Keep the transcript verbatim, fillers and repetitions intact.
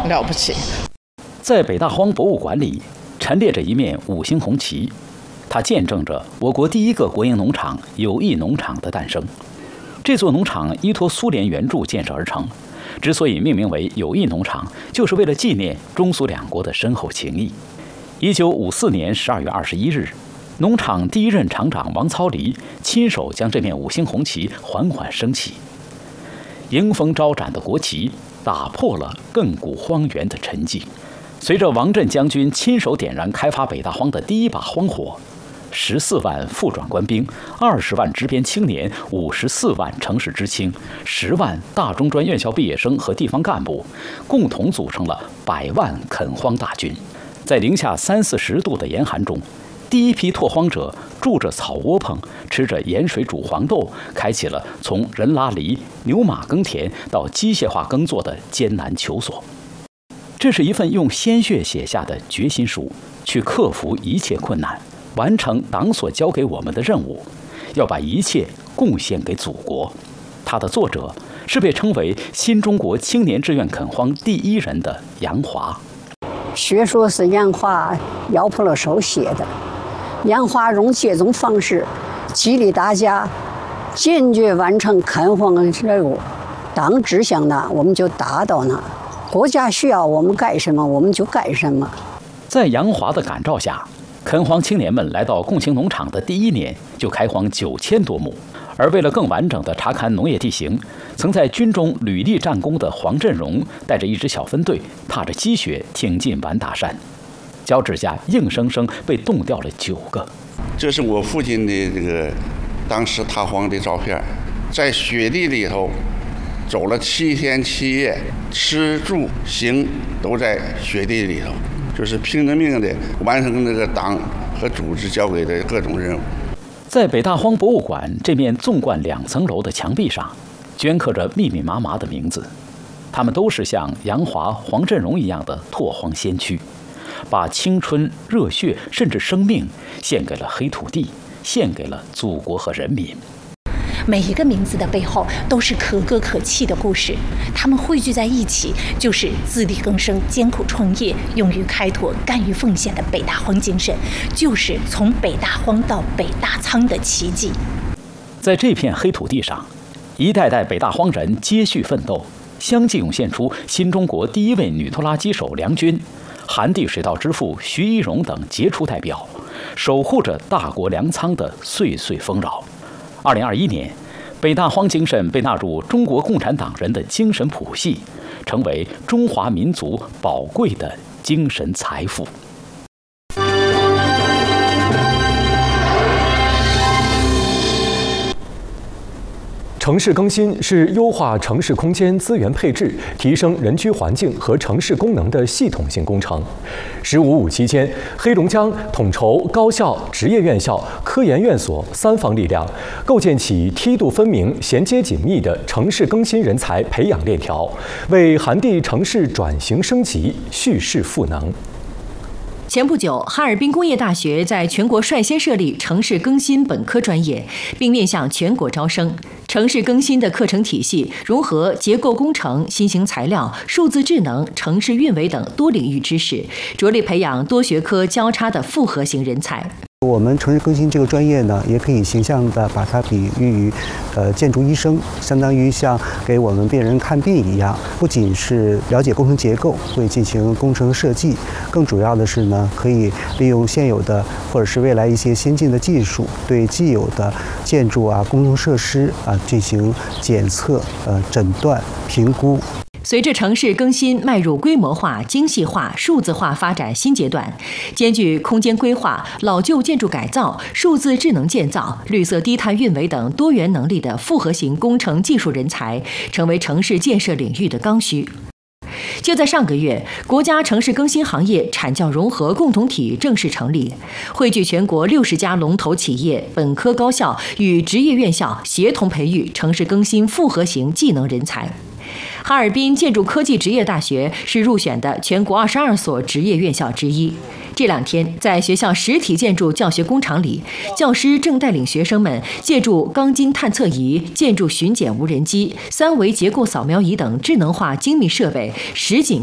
了不起。 在北大荒博物馆里陈列着一面五星红旗，它见证着我国第一个国营农场友谊农场的诞生。这座农场依托苏联援助建设而成，之所以命名为友谊农场，就是为了纪念中苏两国的深厚情谊。一九五四年十二月二十一日，农场第一任厂长王操黎亲手将这面五星红旗缓缓升起，迎风招展的国旗打破了亘古荒原的沉寂。随着王震将军亲手点燃开发北大荒的第一把荒火，十四万复转官兵、二十万职编青年、五十四万城市知青、十万大中专院校毕业生和地方干部，共同组成了百万垦荒大军。在零下三四十度的严寒中，第一批拓荒者住着草窝棚，吃着盐水煮黄豆，开启了从人拉犁、牛马耕田到机械化耕作的艰难求索。这是一份用鲜血写下的决心书，去克服一切困难，完成党所交给我们的任务，要把一切贡献给祖国。它的作者是被称为新中国青年志愿垦荒第一人的杨华。 学说是杨华咬破了手写的，杨华用这种方式激励大家坚决完成垦荒的任务。党志向呢，我们就达到呢；国家需要我们干什么，我们就干什么。 在杨华的感召下，垦荒青年们来到共青农场的第一年就开荒九千多亩。而为了更完整地查勘农业地形，曾在军中屡立战功的黄振荣带着一支小分队，踏着积雪挺进完达山，脚趾甲硬生生被冻掉了九个。 这是我父亲的这个当时踏荒的照片，在雪地里头走了七天七夜，吃住行都在雪地里头，就是拼了命的完成这个党和组织交给的各种任务。 在北大荒博物馆这面纵贯两层楼的墙壁上，镌刻着密密麻麻的名字，他们都是像杨华、黄振荣一样的拓荒先驱，把青春、热血甚至生命献给了黑土地，献给了祖国和人民。 每一个名字的背后都是可歌可泣的故事，他们汇聚在一起，就是自力更生、艰苦创业、勇于开拓、甘于奉献的北大荒精神，就是从北大荒到北大仓的奇迹。 在这片黑土地上，一代代北大荒人接续奋斗，相继涌现出新中国第一位女拖拉机手梁军、韩地水稻之父徐一荣等杰出代表，守护着大国粮仓的岁岁丰饶。二零二一年，北大荒精神被纳入中国共产党人的精神谱系，成为中华民族宝贵的精神财富。 城市更新是优化城市空间资源配置、提升人居环境和城市功能的系统性工程。十五五期间，黑龙江统筹高校、职业院校、科研院所三方力量，构建起梯度分明、衔接紧密的城市更新人才培养链条，为韩地城市转型升级蓄势赋能。 前不久，哈尔滨工业大学在全国率先设立城市更新本科专业，并面向全国招生。城市更新的课程体系融合结构工程、新型材料、数字智能、城市运维等多领域知识，着力培养多学科交叉的复合型人才。 我们城市更新这个专业呢，也可以形象地把它比喻于，呃，建筑医生，相当于像给我们病人看病一样，不仅是了解工程结构，会进行工程设计，更主要的是呢，可以利用现有的或者是未来一些先进的技术，对既有的建筑啊、公共设施啊进行检测、呃诊断、评估。 随着城市更新迈入规模化、精细化、数字化发展新阶段，兼具空间规划、老旧建筑改造、数字智能建造、绿色低碳运维等多元能力的复合型工程技术人才，成为城市建设领域的刚需。就在上个月，国家城市更新行业产教融合共同体正式成立，汇聚全国六十家龙头企业、本科高校与职业院校，协同培育城市更新复合型技能人才。哈尔滨建筑科技职业大学是入选的全国二十二所职业院校之一。这两天，在学校实体建筑教学工厂里，教师正带领学生们借助钢筋探测仪、建筑巡检无人机、三维结构扫描仪等智能化精密设备，实景